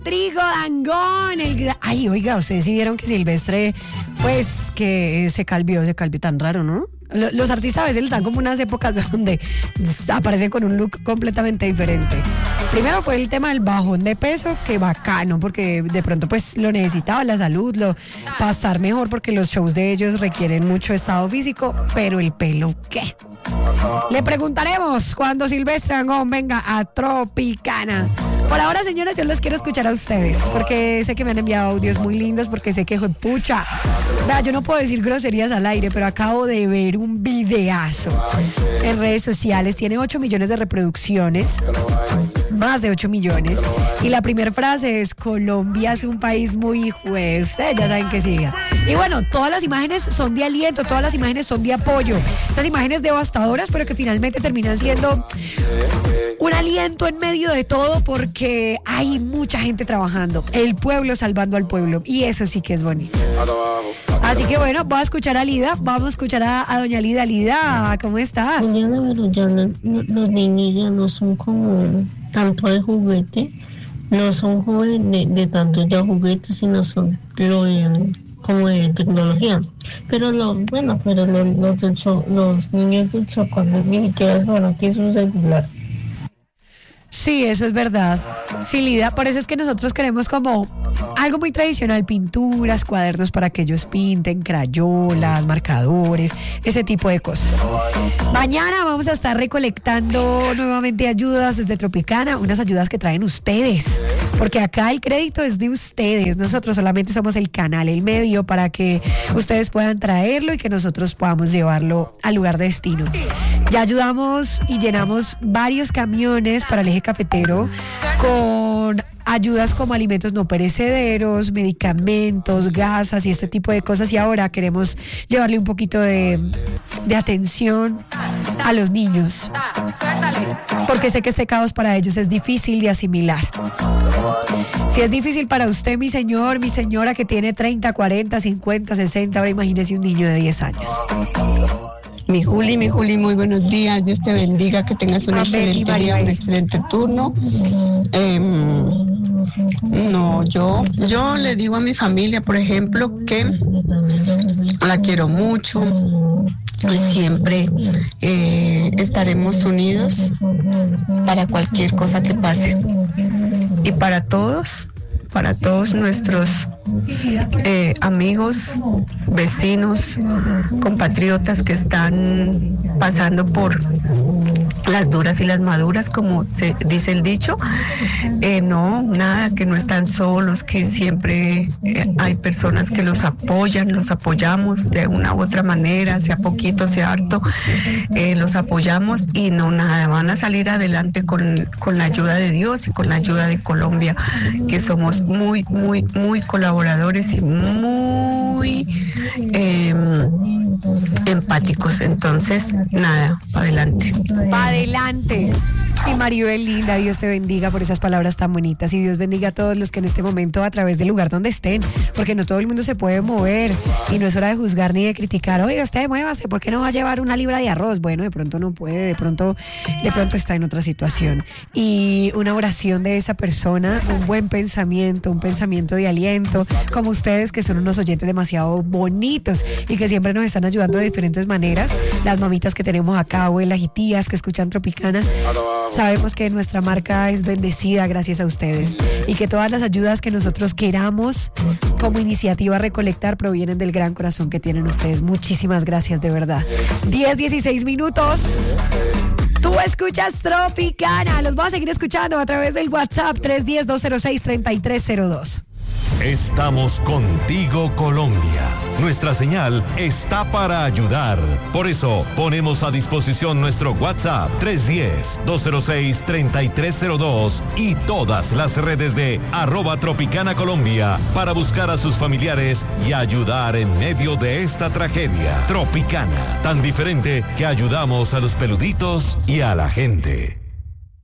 Trigo Dangond. Ay, oiga, ustedes sí vieron que Silvestre, pues, que se calvió tan raro, ¿no? Los artistas a veces les dan como unas épocas donde aparecen con un look completamente diferente. Primero fue el tema del bajón de peso, que bacano, porque de pronto pues lo necesitaba la salud, para estar mejor, porque los shows de ellos requieren mucho estado físico, pero el pelo, ¿qué? Le preguntaremos cuando Silvestre Dangond venga a Tropicana. Por ahora, señores, yo los quiero escuchar a ustedes, porque sé que me han enviado audios muy lindos, porque sé que, pucha, vea, yo no puedo decir groserías al aire, pero acabo de ver un videazo en redes sociales, tiene 8 millones de reproducciones, más de 8 millones, y la primera frase es: Colombia es un país muy hijuez, ustedes ya saben que siga. Y bueno, todas las imágenes son de aliento, todas las imágenes son de apoyo, estas imágenes devastadoras, pero que finalmente terminan siendo un aliento en medio de todo, porque hay mucha gente trabajando, el pueblo salvando al pueblo, y eso sí que es bonito. Así que bueno, voy a escuchar a Lida, vamos a escuchar a doña Lida. Lida, ¿cómo estás? Mañana, pero ya los niños ya no son como tanto de juguete, no son jóvenes de tanto ya juguetes, sino son como de tecnología. Pero los niños del Chocó ni siquiera saben que es un celular. Sí, eso es verdad. Sí, Lida, por eso es que nosotros queremos como algo muy tradicional, pinturas, cuadernos para que ellos pinten, crayolas, marcadores, ese tipo de cosas. Mañana vamos a estar recolectando nuevamente ayudas desde Tropicana, unas ayudas que traen ustedes, porque acá el crédito es de ustedes, nosotros solamente somos el canal, el medio para que ustedes puedan traerlo y que nosotros podamos llevarlo al lugar de destino. Ya ayudamos y llenamos varios camiones para el eje cafetero con ayudas como alimentos no perecederos, medicamentos, gasas y este tipo de cosas, y ahora queremos llevarle un poquito de atención a los niños, porque sé que este caos para ellos es difícil de asimilar. Si es difícil para usted, mi señor, mi señora, que tiene 30, 40, 50, 60, ahora imagínese un niño de 10 años. Mi Juli, muy buenos días. Dios te bendiga, que tengas un excelente día, un excelente turno. No, yo le digo a mi familia, por ejemplo, que la quiero mucho. Siempre estaremos unidos para cualquier cosa que pase. Y para todos nuestros amigos, vecinos, compatriotas que están pasando por las duras y las maduras, como se dice el dicho, no, nada, que no están solos, que siempre hay personas que los apoyan, los apoyamos de una u otra manera, sea poquito, sea harto, los apoyamos y no, nada, van a salir adelante con la ayuda de Dios y con la ayuda de Colombia, que somos muy, muy, muy colaboradores y muy empáticos. Entonces, nada, para adelante. ¡Pa' adelante! Y Maribel, linda, Dios te bendiga por esas palabras tan bonitas, y Dios bendiga a todos los que en este momento, a través del lugar donde estén, porque no todo el mundo se puede mover y no es hora de juzgar ni de criticar. Oiga, usted muévase, ¿por qué no va a llevar una libra de arroz? Bueno, de pronto no puede, de pronto está en otra situación, y una oración de esa persona, un buen pensamiento, un pensamiento de aliento, como ustedes, que son unos oyentes demasiado bonitos y que siempre nos están ayudando de diferentes maneras. Las mamitas que tenemos acá, abuelas y tías que escuchan Tropicana, sabemos que nuestra marca es bendecida gracias a ustedes, y que todas las ayudas que nosotros queramos como iniciativa recolectar provienen del gran corazón que tienen ustedes. Muchísimas gracias, de verdad. 10:16 minutos. Tú escuchas Tropicana. Los voy a seguir escuchando a través del WhatsApp 310-206-3302. Estamos contigo, Colombia. Nuestra señal está para ayudar. Por eso ponemos a disposición nuestro WhatsApp 310-206-3302 y todas las redes de @Tropicana Colombia para buscar a sus familiares y ayudar en medio de esta tragedia. Tropicana, tan diferente que ayudamos a los peluditos y a la gente.